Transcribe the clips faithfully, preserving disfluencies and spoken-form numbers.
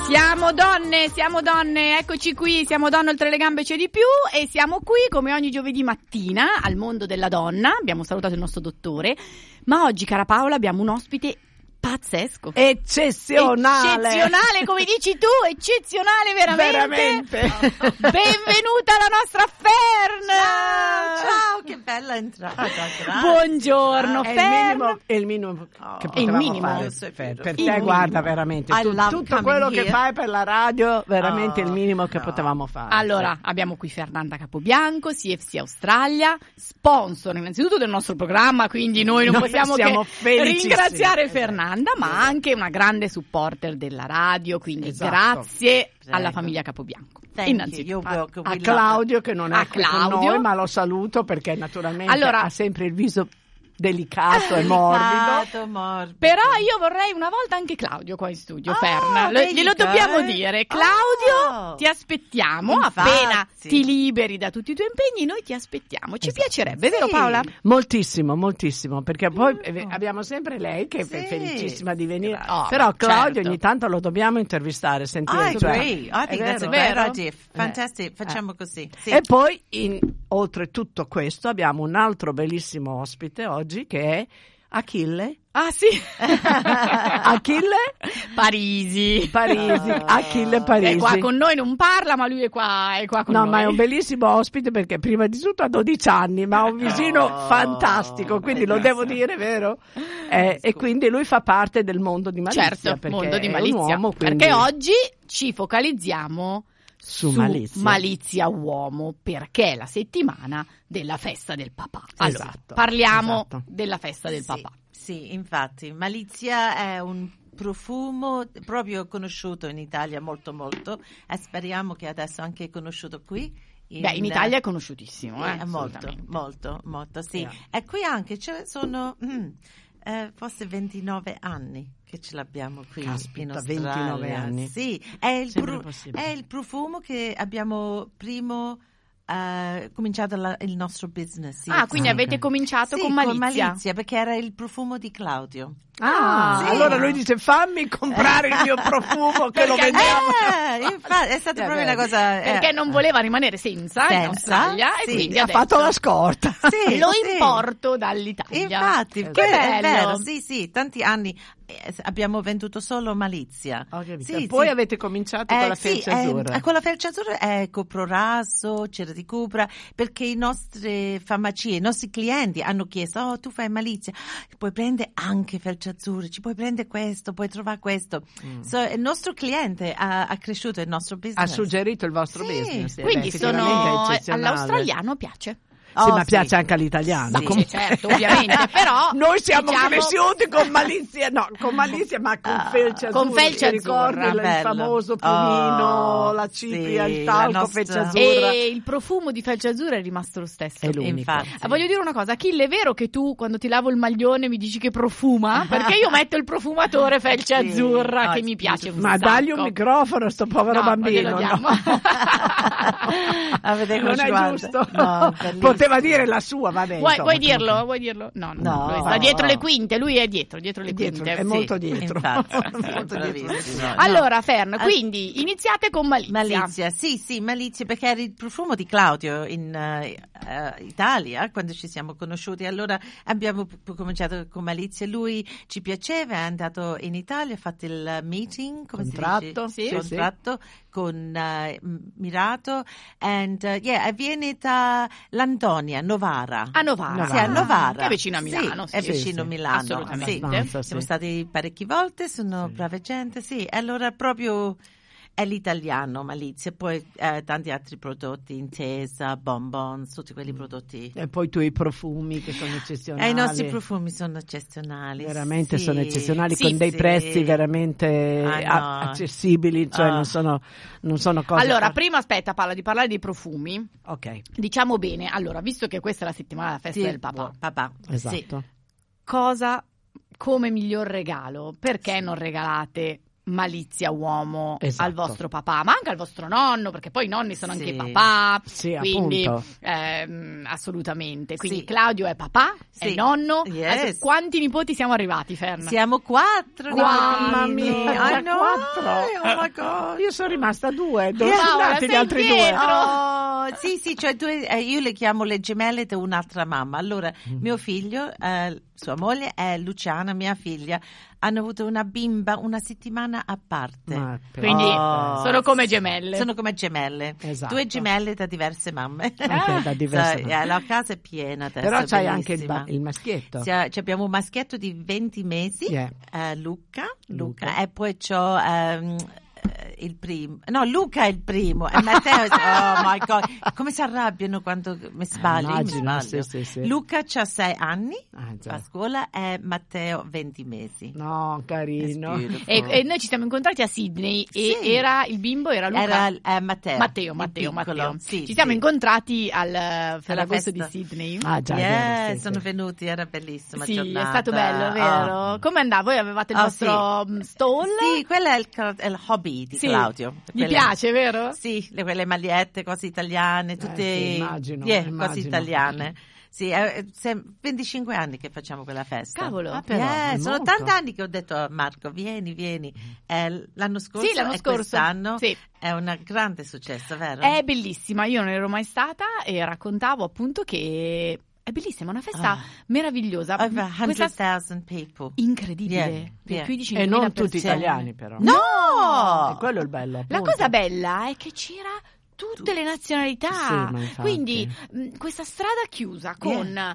Siamo donne, siamo donne, eccoci qui, siamo donne oltre le gambe c'è di più e siamo qui come ogni giovedì mattina al mondo della donna, abbiamo salutato il nostro dottore, ma oggi cara Paola abbiamo un ospite pazzesco, eccezionale, eccezionale come dici tu, eccezionale veramente, veramente. Benvenuta alla nostra Fern. Ciao, ciao, che bella entrata, grazie. Buongiorno È Fern. il minimo, è il minimo Oh, che è il potevamo minimo. fare Sì, per, per il te, minimo. guarda, veramente I tu, love tutto coming quello here. che fai per la radio, veramente Oh, il minimo che no. potevamo fare. Allora, abbiamo qui Fernanda Capobianco, C F C Australia, sponsor innanzitutto del nostro programma, quindi noi non Noi possiamo siamo che felicissimi. ringraziare Esatto. Fernanda, ma anche una grande supporter della radio, quindi Esatto. grazie Prego. alla famiglia Capobianco. Thank you. Innanzitutto. You're welcome. A We love Claudio che non è A qui con Claudio. noi, ma lo saluto perché naturalmente Allora- ha sempre il viso delicato e morbido. Delicato, morbido. Però io vorrei una volta anche Claudio qua in studio, Oh, Fern. Lo- there glielo you go. dobbiamo dire. Claudio, Oh. ti aspettiamo. Infatti. Appena ti liberi da tutti i tuoi impegni, noi ti aspettiamo. Ci Esatto. piacerebbe, vero Sì. Paola? Moltissimo, moltissimo, perché poi Mm. eh, abbiamo sempre lei che è Sì. felicissima di venire, Grazie. Oh, però Claudio certo. ogni tanto lo dobbiamo intervistare, sentire. I cioè, agree. I è think that's a vero? Vero? great idea. Fantastic. Facciamo così. Sì. E poi, in, oltre tutto questo, abbiamo un altro bellissimo ospite oggi che è Achille. Ah sì. Achille Parisi. Parisi. Achille Parisi. È qua con noi, non parla, ma lui è qua, è qua con No, noi. ma è un bellissimo ospite perché prima di tutto ha dodici anni, ma ha un visino Oh, fantastico, quindi lo devo dire, vero? Eh, e quindi lui fa parte del mondo di Malizia. Certo, perché mondo di è un Malizia. uomo, quindi Perché oggi ci focalizziamo su, su Malizia. Malizia uomo, perché è la settimana della festa del papà. Allora, Esatto, parliamo esatto. della festa del Sì, papà. Sì, infatti. Malizia è un profumo proprio conosciuto in Italia molto molto e speriamo che adesso anche è conosciuto qui. Beh, in Italia è conosciutissimo, eh, Eh, molto, assolutamente. molto, molto, sì. Yeah. E qui anche ce sono mm, eh, forse ventinove anni che ce l'abbiamo qui Caspita, in Australia. ventinove anni. Sì, è il, Sembra pro- possibile. è il profumo che abbiamo primo eh, cominciato la- il nostro business. sì. Ah, quindi Ah, avete ok. cominciato Sì, con Malizia. perché era il profumo di Claudio. Ah, Sì. allora lui dice fammi comprare il mio profumo che lo Perché- vendiamo. Eh, infatti, è stata Eh, proprio beh, una cosa... eh, Perché non voleva rimanere senza, in Senza, Australia e sì. quindi ha ha detto, fatto la scorta. Sì, lo sì. importo dall'Italia. Infatti, Esatto. che Che è bello. vero, sì, sì, tanti anni eh, abbiamo venduto solo Malizia. Ho capito. Sì, Poi sì. avete cominciato Eh, con la sì, felce eh, azzurra. eh, con la felce azzurra è coproraso, cera di cupra, perché i nostri farmacie, i nostri clienti hanno chiesto, oh, tu fai Malizia, puoi prendere anche felce azzurra, ci puoi prendere questo, puoi trovare questo. Mm. So, il nostro cliente ha, ha cresciuto il nostro Ha business. suggerito il vostro Sì. business. eh, Quindi beh, effettivamente è sono eccezionale. all'australiano piace. Sì, Oh, ma sì. piace anche all'italiano. Sì, Com- certo, ovviamente, però noi siamo diciamo- cresciuti con Malizia, no, con Malizia, ma con Ah, felce azzurra. con felce Ti ricordi azzurra, il bello. famoso piumino, Oh, la cipria, sì, il la talco, nostra- felce azzurra. E il profumo di felce azzurra è rimasto lo stesso. È l'unico. Infatti. Eh, Voglio dire una cosa, Achille, è vero che tu quando ti lavo il maglione mi dici che profuma? Perché io metto il profumatore felce Sì. azzurra No, che mi piace un Ma sacco. dagli un microfono a sto povero No, bambino. glielo no. diamo. A vedere come Non ci è guarda. giusto. No, bellissimo. Poteva dire la sua, vabbè. Vuoi, insomma, vuoi dirlo? comunque. Vuoi dirlo? No, no, No. lui sta dietro le quinte, lui è dietro, dietro le Dietro, quinte. è molto dietro. Infatti, Molto dietro. bravissimo. No. Allora, Fern, Ah. quindi iniziate con Malizia. Malizia, sì, sì, Malizia, perché era il profumo di Claudio in eh, eh, Italia quando ci siamo conosciuti. Allora abbiamo p- p- cominciato con Malizia. Lui ci piaceva, è andato in Italia, ha fatto il meeting, come Contratto, si dice? sì, contratto con eh, M- Mirato. And uh, yeah, e viene da l'Antonia, Novara. A Novara. Sì, a Novara. Che è vicino a Milano, Sì, è sì. vicino a Sì, Milano. assolutamente. Sì. Abbastanza, sì. Siamo stati parecchie volte, sono Sì. brava gente, sì. Allora proprio è l'italiano Malizia, poi eh, tanti altri prodotti, Intesa, Bonbons, tutti quelli prodotti. E poi tu i profumi che sono eccezionali. E i nostri profumi sono eccezionali. Veramente sì. sono eccezionali, Sì, con dei sì. prezzi veramente Ah, no. a- accessibili, cioè Ah. non sono, non sono cose... Allora, prima aspetta Paola di parlare dei profumi. Ok, Diciamo bene, allora, visto che questa è la settimana della festa Sì, del papà, papà. Sì. esatto. cosa come miglior regalo? Perché non regalate malizia uomo Esatto. al vostro papà, ma anche al vostro nonno, perché poi i nonni sono Sì. anche papà, Sì, quindi appunto. ehm, assolutamente. Quindi Sì. Claudio è papà, è Sì. nonno. Yes. Adesso, quanti nipoti siamo arrivati, Ferna? Siamo quattro. Mamma nipotini. mia, I know. quattro. Oh my God. Io sono rimasta due, dove Paola, sono andati sei gli altri indietro. due? Oh, sì, sì, cioè due, eh, io le chiamo le gemelle di un'altra mamma. Allora, Mm. mio figlio, eh, sua moglie e Luciana, mia figlia, hanno avuto una bimba una settimana a parte. Ma per- Quindi Oh. sono come gemelle. Sono come gemelle, Esatto. due gemelle da diverse mamme. Anche da diverse So, mamme. eh, la casa è piena adesso. Però è c'hai anche il, bellissima. ba- il maschietto. Sì, ci abbiamo un maschietto di venti mesi, Yeah. eh, Luca, Luca, Luca. e poi c'ho ehm, eh, il primo, no, Luca è il primo e Matteo, oh my God, come si arrabbiano quando mi sbaglio, mi immagino, sbaglio. sì, sì, sì. Luca ha sei anni, Ah, già. a scuola, e Matteo venti mesi. No, carino. It's beautiful. E, e noi ci siamo incontrati a Sydney e Sì. era il bimbo era Luca. Era eh, Matteo. Matteo, il Matteo, piccolo. Matteo. Sì, Ci siamo sì. incontrati al eh, Ferragosto di festa. Sydney. Ah, già, è Yeah, vero, sì, sono sì. venuti, era bellissima Sì, giornata. è stato bello, vero? Oh. Come andava? Voi avevate il Oh, vostro sì. mm, stall? Sì, quello è il, è il hobby di Sì. Claudio. Gli Quelle- piace, vero? Sì, le, quelle magliette, cose italiane, tutte sì, immagino, yeah, immagino. cose italiane. Sì, è, è venticinque anni che facciamo quella festa. Cavolo. Ah, però, Yeah, è sono molto. tanti anni che ho detto a Marco, vieni, vieni. Eh, l'anno scorso Sì, l'anno e scorso. quest'anno Sì. è un grande successo, vero? È bellissima, io non ero mai stata e raccontavo appunto che è bellissima, è una festa Ah. meravigliosa. Over Questa cento thousand people. incredibile. Yeah, Per yeah. quindici E non mila tutti persone. italiani, però. No! E quello è il bello. La appunto. cosa bella è che c'era tutte le nazionalità, Sì, ma infatti. quindi mh, questa strada chiusa con mh,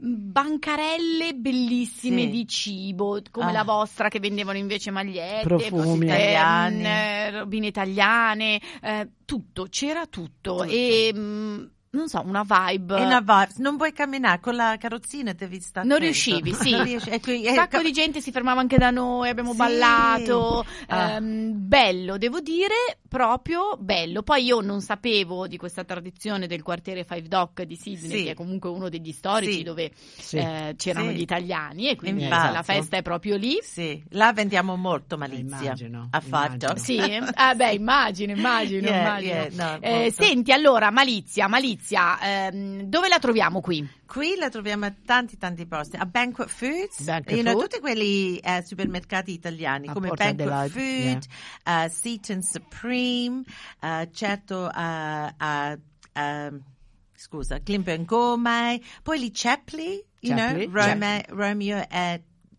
bancarelle bellissime Sì. di cibo come Ah. la vostra che vendevano invece magliette, Profumi. ehm, Italiani. eh, robine italiane, eh, tutto, c'era tutto, Tutto. e mh, non so, una vibe. E una vibe. Non puoi camminare con la carrozzina, devi stare Non attento. riuscivi, sì. Non riesci- e qui- Un e- sacco di gente si fermava anche da noi, abbiamo Sì. ballato, Ah. ehm, bello, devo dire, proprio bello. Poi io non sapevo di questa tradizione del quartiere Five Dock di Sydney, Sì. che è comunque uno degli storici Sì. dove Sì. eh, c'erano Sì. gli italiani, e quindi Infatti. la festa è proprio lì. Sì, là vendiamo molto malizia. Immagino, a Five immagino. Dock. Sì, ah beh, immagino, immagino, Yeah, immagino. yeah, no, Eh, molto. senti, allora, Malizia, Malizia, ehm, dove la troviamo qui? Qui la troviamo a tanti tanti posti, a Banquet Foods, Banquet you know, Food. tutti quelli eh, supermercati italiani A come Porta Banquet della- Food, eh, Seaton Supreme, eh, certo a, a, a- scusa, Glimpen Poi lì Chapley, you Chapley, know, Rome, Romeo e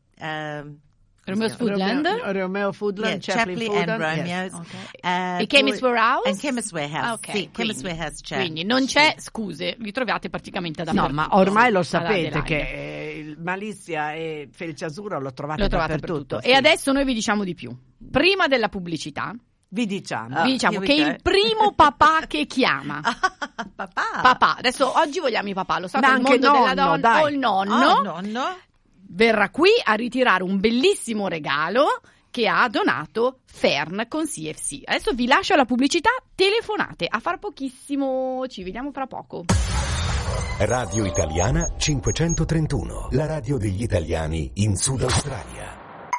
ehm, Romeo's come si chiama? Foodland? Romeo, Romeo Foodland, Yeah, Chaplin Chapley Foodland, and yes. Romeo's. Ok. Eh, E Chemist poi- Warehouse? And Chemist Warehouse, Ah, ok, sì, quindi- Chemist Warehouse c'è. Quindi non c'è Sì. scuse, li trovate praticamente da No, ma ormai lo sapete che eh, il Malizia e Felice Azzurro lo trovate, lo trovate dappertutto. dappertutto. sì. E adesso noi vi diciamo di più. Prima della pubblicità, vi diciamo. Ah, vi diciamo here che we go. il primo papà che chiama, Papà. papà, adesso oggi vogliamo i papà, lo so Ma che il anche mondo della nonno, donna dai. o il nonno, Oh, nonno. verrà qui a ritirare un bellissimo regalo che ha donato Fern con C F C. Adesso vi lascio la pubblicità, telefonate, a far pochissimo, ci vediamo fra poco. Radio Italiana cinquecentotrentuno, la radio degli italiani in Sud Australia.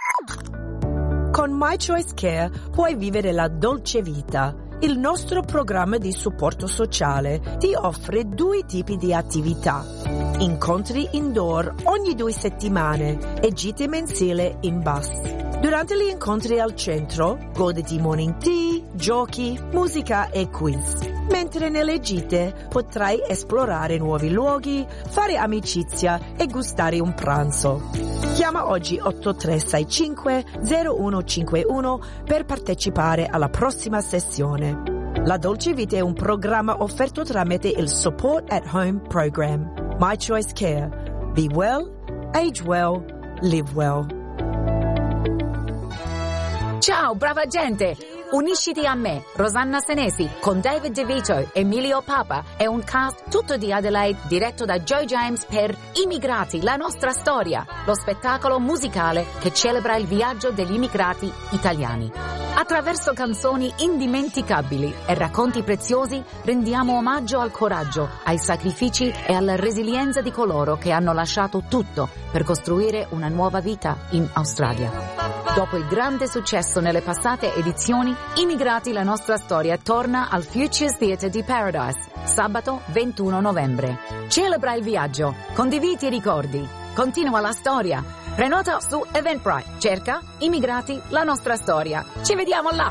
Con My Choice Care puoi vivere la dolce vita. Il nostro programma di supporto sociale ti offre due tipi di attività. Incontri indoor ogni due settimane e gite mensili in bus. Durante gli incontri al centro, goditi morning tea, giochi, musica e quiz. Mentre nelle gite potrai esplorare nuovi luoghi, fare amicizia e gustare un pranzo. Chiama oggi otto tre sei cinque zero uno cinque uno per partecipare alla prossima sessione. La Dolce Vita è un programma offerto tramite il Support at Home Program. My Choice Care. Be well, age well, live well. Ciao, brava gente! Unisciti a me, Rosanna Senesi, con David DeVito, Emilio Papa e un cast tutto di Adelaide diretto da Joe James per Immigrati, la nostra storia, lo spettacolo musicale che celebra il viaggio degli immigrati italiani. Attraverso canzoni indimenticabili e racconti preziosi rendiamo omaggio al coraggio, ai sacrifici e alla resilienza di coloro che hanno lasciato tutto per costruire una nuova vita in Australia. Dopo il grande successo nelle passate edizioni, Immigrati la nostra storia torna al Futures Theatre di Paradise, sabato ventuno novembre. Celebra il viaggio, condividi i ricordi, continua la storia. Prenota su Eventbrite, cerca Immigrati la nostra storia. Ci vediamo là!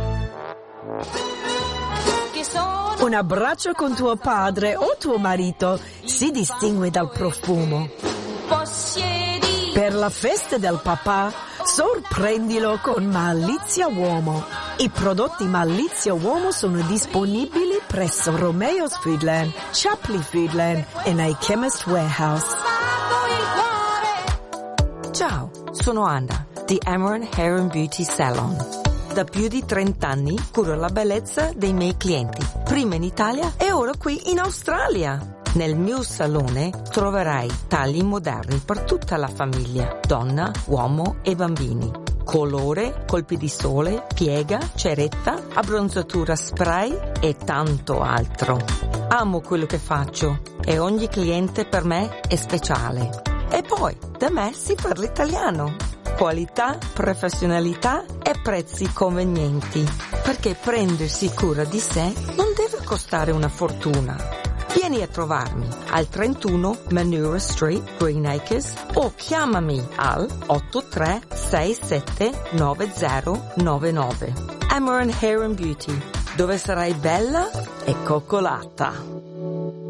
Un abbraccio con tuo padre o tuo marito si distingue dal profumo. Per la festa del papà, sorprendilo con Malizia Uomo. I prodotti Malizia Uomo sono disponibili presso Romeo's Foodland, Chapley Foodland e nei Chemist Warehouse. Ciao, sono Anna di Amaran Hair and Beauty Salon. Da più di trenta anni curo la bellezza dei miei clienti, prima in Italia e ora qui in Australia. Nel mio salone troverai tagli moderni per tutta la famiglia, donna, uomo e bambini. Colore, colpi di sole, piega, ceretta, abbronzatura spray e tanto altro. Amo quello che faccio e ogni cliente per me è speciale. E poi, da me si parla italiano. Qualità, professionalità e prezzi convenienti. Perché prendersi cura di sé non deve costare una fortuna. Vieni a trovarmi al trentuno Manura Street, Green Acres, o chiamami al otto tre sei sette nove zero nove nove. Amaran Hair and Beauty, dove sarai bella e coccolata.